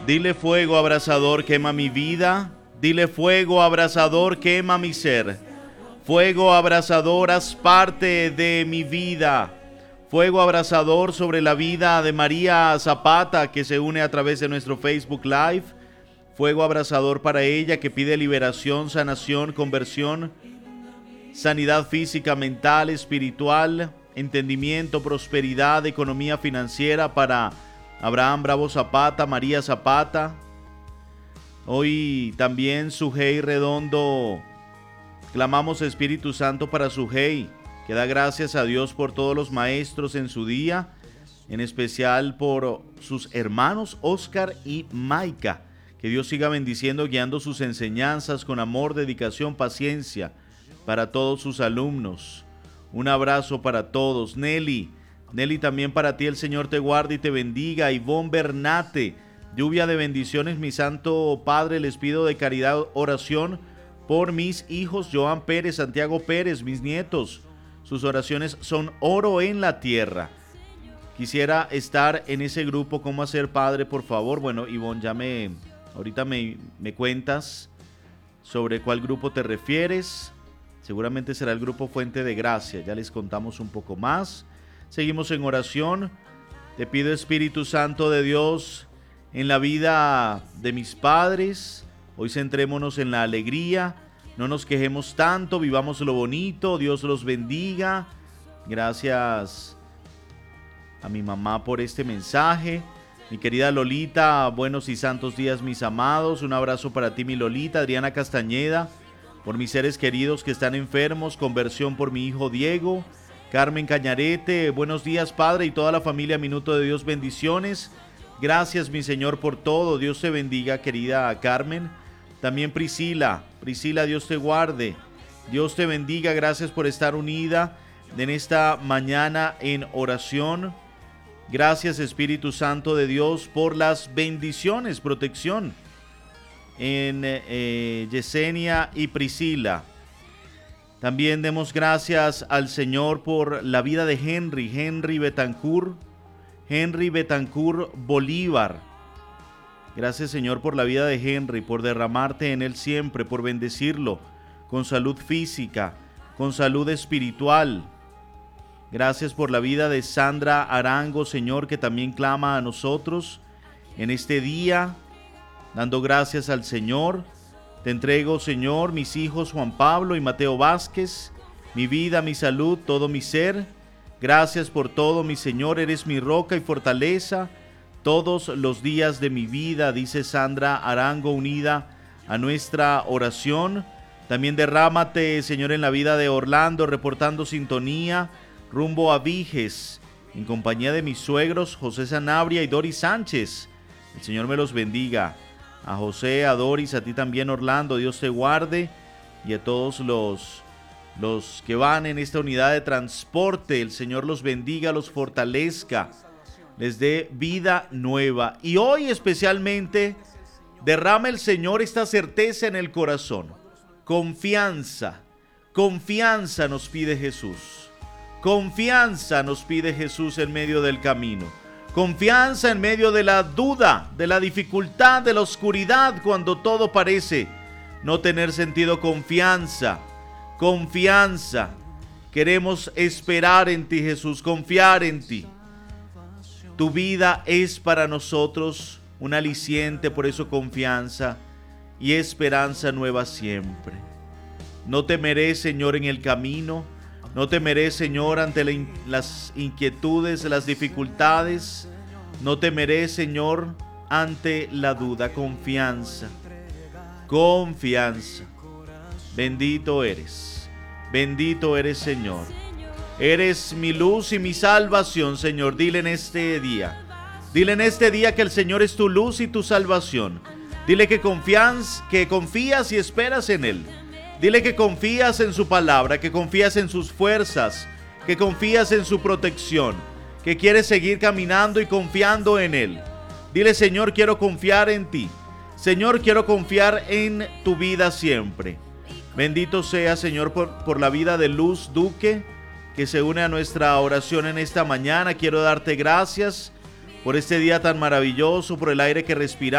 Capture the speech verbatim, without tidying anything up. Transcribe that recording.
Dile fuego abrasador, quema mi vida. Dile fuego abrasador, quema mi ser. Fuego abrasador, haz parte de mi vida. Fuego abrasador sobre la vida de María Zapata, que se une a través de nuestro Facebook Live. Fuego abrasador para ella, que pide liberación, sanación, conversión, sanidad física, mental, espiritual, entendimiento, prosperidad, economía financiera para Abraham Bravo Zapata, María Zapata. Hoy también Sujei Redondo, clamamos Espíritu Santo para Sujei, que da gracias a Dios por todos los maestros en su día, en especial por sus hermanos Oscar y Maika. Que Dios siga bendiciendo, guiando sus enseñanzas con amor, dedicación, paciencia para todos sus alumnos. Un abrazo para todos. Nelly, Nelly, también para ti el Señor te guarde y te bendiga. Ivonne Bernate, lluvia de bendiciones, mi santo Padre, les pido de caridad oración por mis hijos Joan Pérez, Santiago Pérez, mis nietos. Sus oraciones son oro en la tierra. Quisiera estar en ese grupo. ¿Cómo hacer, Padre, por favor? Bueno, Ivonne, ya me... Ahorita me, me cuentas sobre cuál grupo te refieres. Seguramente será el grupo Fuente de Gracia. Ya les contamos un poco más. Seguimos en oración. Te pido, Espíritu Santo de Dios, en la vida de mis padres. Hoy centrémonos en la alegría. No nos quejemos tanto. Vivamos lo bonito. Dios los bendiga. Gracias a mi mamá por este mensaje. Mi querida Lolita, buenos y santos días, mis amados. Un abrazo para ti, mi Lolita. Adriana Castañeda, por mis seres queridos que están enfermos. Conversión por mi hijo Diego. Carmen Cañarete, buenos días, Padre, y toda la familia Minuto de Dios, bendiciones. Gracias, mi Señor, por todo. Dios te bendiga, querida Carmen. También Priscila, Priscila, Dios te guarde. Dios te bendiga, gracias por estar unida en esta mañana en oración. Gracias, Espíritu Santo de Dios, por las bendiciones, protección en eh, Yesenia y Priscila. También demos gracias al Señor por la vida de Henry, Henry Betancourt, Henry Betancourt Bolívar. Gracias, Señor, por la vida de Henry, por derramarte en él siempre, por bendecirlo con salud física, con salud espiritual. Gracias por la vida de Sandra Arango, Señor, que también clama a nosotros en este día, dando gracias al Señor. Te entrego, Señor, mis hijos Juan Pablo y Mateo Vázquez, mi vida, mi salud, todo mi ser. Gracias por todo, mi Señor, eres mi roca y fortaleza todos los días de mi vida, dice Sandra Arango, unida a nuestra oración. También derrámate, Señor, en la vida de Orlando, reportando sintonía rumbo a Viges, en compañía de mis suegros José Sanabria y Doris Sánchez. El Señor me los bendiga. A José, a Doris, a ti también, Orlando, Dios te guarde, y a todos los, los que van en esta unidad de transporte, el Señor los bendiga, los fortalezca, les dé vida nueva. Y hoy especialmente derrama el Señor esta certeza en el corazón. Confianza, confianza nos pide Jesús. Confianza nos pide Jesús en medio del camino. Confianza en medio de la duda, de la dificultad, de la oscuridad, cuando todo parece no tener sentido. Confianza, confianza. Queremos esperar en ti, Jesús, confiar en ti. Tu vida es para nosotros un aliciente, por eso confianza y esperanza nueva siempre. No temeré, Señor, en el camino. No temeré, Señor, ante la in- las inquietudes, las dificultades. No temeré, Señor, ante la duda. Confianza, confianza. Bendito eres, bendito eres, Señor. Eres mi luz y mi salvación, Señor. Dile en este día, dile en este día que el Señor es tu luz y tu salvación. Dile que confías, que confías y esperas en Él. Dile que confías en su palabra, que confías en sus fuerzas, que confías en su protección, que quieres seguir caminando y confiando en Él. Dile, Señor, quiero confiar en ti. Señor, quiero confiar en tu vida siempre. Bendito sea, Señor, por, por la vida de Luz Duque, que se une a nuestra oración en esta mañana. Quiero darte gracias por este día tan maravilloso, por el aire que respiramos.